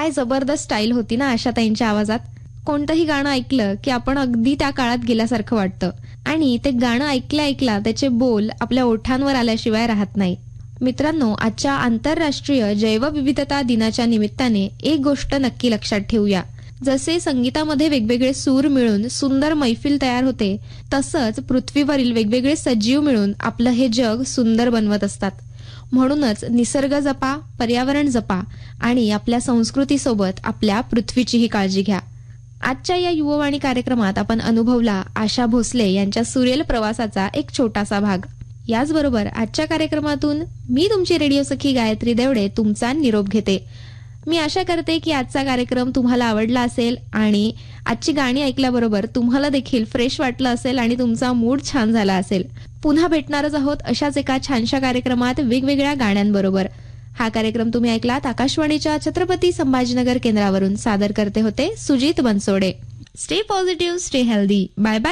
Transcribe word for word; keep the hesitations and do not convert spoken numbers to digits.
काय जबरदस्त स्टाईल होती ना आशाताईंच्या आवाजात. कोणतंही गाणं ऐकलं की आपण अगदी त्या काळात गेल्यासारखं वाटतं आणि ते गाणं ऐकल्या ऐकल्या त्याचे बोल आपल्या ओठांवर आल्याशिवाय राहत नाही. मित्रांनो, आजच्या आंतरराष्ट्रीय जैवविविधता दिनाच्या निमित्ताने एक गोष्ट नक्की लक्षात ठेवूया. जसे संगीतामध्ये वेगवेगळे सूर मिळून सुंदर मैफिल तयार होते, तसंच पृथ्वीवरील वेगवेगळे सजीव मिळून आपलं हे जग सुंदर बनवत असतात. म्हणूनच निसर्ग जपा, पर्यावरण जपा आणि आपल्या संस्कृतीसोबत आपल्या पृथ्वीचीही काळजी घ्या. आजच्या या युववाणी कार्यक्रमात आपण अनुभवला आशा भोसले यांच्या सुरेल प्रवासाचा एक छोटासा भाग. याचबरोबर आजच्या कार्यक्रमातून मी तुमची रेडिओ सखी गायत्री देवडे तुमचा निरोप घेते. मी आशा करते की आजचा कार्यक्रम तुम्हाला आवडला असेल आणि आजची गाणी ऐकल्याबरोबर तुम्हाला देखील फ्रेश वाटलं असेल आणि तुमचा मूड छान झाला असेल. पुन्हा भेटणारच आहोत अशाच एका छानशा कार्यक्रमात वेगवेगळ्या गाण्यांबरोबर. हा कार्यक्रम तुम्ही ऐकलात आकाशवाणीच्या छत्रपती संभाजीनगर केंद्रावरून. सादर करते होते Sujit Bansode. Stay positive, stay healthy. Bye bye.